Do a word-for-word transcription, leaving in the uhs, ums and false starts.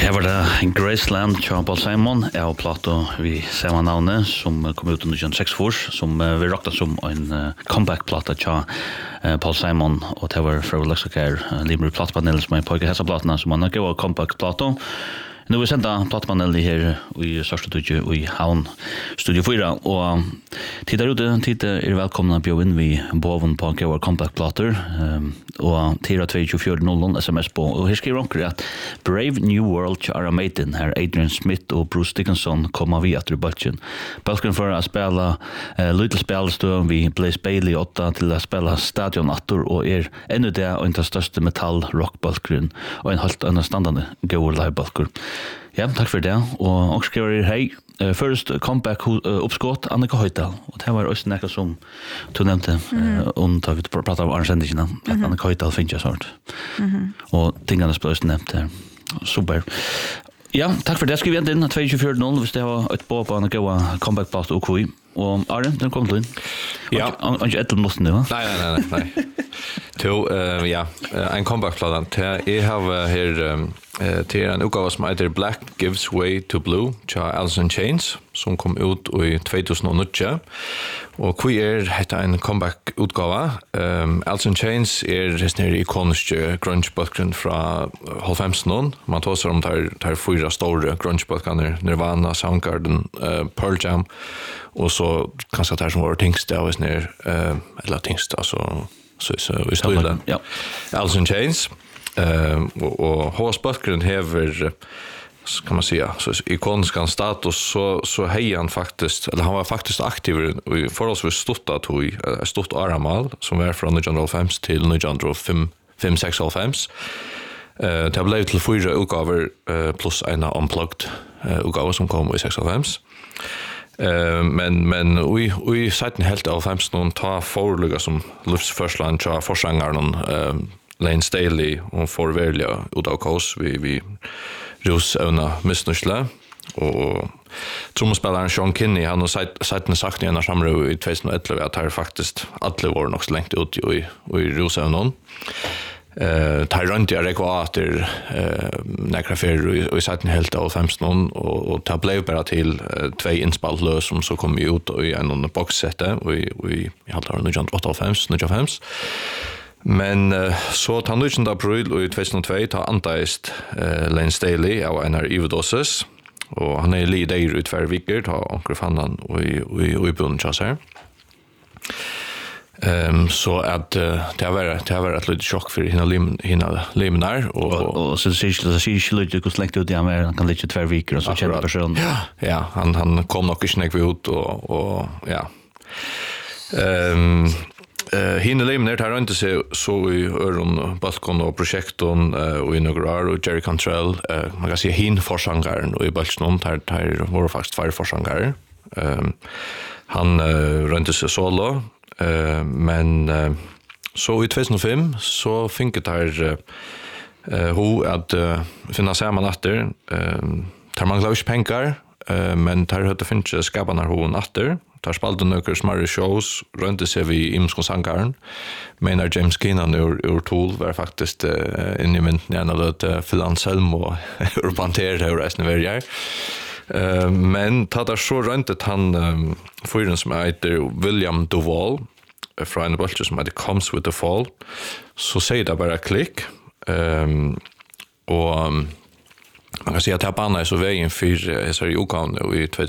Her var det Graceland, Paul Simon, jeg og Plato, vi ser hva navnet, som kom ut under tjueseks fors, som vi rakta som en comeback-plata til Paul Simon, og det var fra Lexicare, Limer Plattpanel, som er på ikke hessa platene, som han har givet comeback-plata. Nu vi senda plattpanel her i Sørstadudje og i Havn Studio fyra, og tid der ute, tid er velkomna bjør inn vi boven på Gauar Comeback-plater, og tira to to four null null sms på, og her skriver onker at Brave New World til Ara Maiden, her Adrian Smith og Bruce Dickinson kommer vi etter bøtjen. Bøtjen for å spela uh, Little Spellstøen, vi Blaze Bailey åtta til å spela Stadion Attor, og er enda det og en av største metall-rock-bølgren, og en halvt understandende Gauar live-bølger. Ja, takk for det. Og også skriver hei. Uh, Først comeback uh, oppskått Annika Høydal. Og det var også nekka som du nevnte uh, unntak vi pratet om Arnsendikene. At mm-hmm. Annika Høydal finnes jeg sånt. Mm-hmm. Og tingene ble også nevnt her. Super. Ja, takk for det. Skriv igjen inn to to four null hvis det var et på på Annika comeback-plass og K I. Og Arne, den kom til inn. Ja. Han er ikke etter måten, va? Nei, nei, nei, nei. To, uh, ja, en comeback-pladan. Jeg har her um, til en utgave som heter Black Gives Way to Blue til Alice in Chains, som kom ut i two thousand nine. Og hva er dette en comeback-utgave? Um, Alice in Chains er en ikonisk grunge-bakgrunn fra halvfemsen. Man tåser om der, der fyra store grunge-bakgrunner, Nirvana, Soundgarden, uh, Pearl Jam, og så kanskje det som var tingst, det var nere, uh, eller tingst, altså, så så vi står där. Ja. Alice in Chains. Ehm och och Horse Buckren hever kan man säga så ikonisk status så så hej han faktiskt eller han var faktiskt aktiv i förhållsvis stort att i stort aramal som var från General Fems till General fem fem sex Fems. Eh det blev till fyra utgåvor plus en unplugged utgåva som kom i sex Fems. Uh, men men vi vi satt en helt av femton ta forluga som Lufts Forsland cha forsangaren uh, Lane Staley och for välja ut av kos vi vi Rus öna missnusla och tromspelaren Sean Kinney han har sagt sagt en sagt i en samro i tjugo elva att här faktiskt alla var nog så långt ut i i Rus öna. Eh Tyrant jag rekvater eh några för och satt en helt av femton och och ta blev bara till två inspelningar som så kom ut i en annan boxsette och vi vi hade nog John åtta fem nio fem. Men uh, så tar nu inte april och i tjugohundratvå tar antaist uh, Lane Staley av en här Ivodosis och han är leader ut för veckor tar onkel Fannan och i och i bunchas här. Ehm um, så att uh, det var det var ett litet chock för hina lim hina limnar och och, och så ser det ser ju lite hur släkt ut det med han kan lite två veckor och så känner person. Ja, ja, han han kom nog inte snägg ut och och ja. Ehm um, Uh, hina limnar tar inte så så i öron balkon och projekton uh, och i några och Jerry Cantrell uh, man kan se hin forsangaren och i balkon tar tar var faktiskt fyra forsangare. Um, han uh, rönte sig solo uh, men uh, så i tjugohundrafem så fick det här uh, ho att uh, finna samman efter uh, tar man glöms pengar uh, men tar hade finche skabarna ho natter. Tar spalte nøkker smarre shows, rønte seg vi i Imskonsangaren. Mener James Keenan ur, ur Tool var faktisk uh, inne i mynden igjen av det uh, Phil Anselm og Urban Terre og resten av verger. Uh, men ta der så røntet han um, fyren som heter William Duvall fra en bolche som heter Comes with the Fall. Så sier det bare klikk. Um, og um, man kan si at jeg banna er så veien for jeg ser i Okan i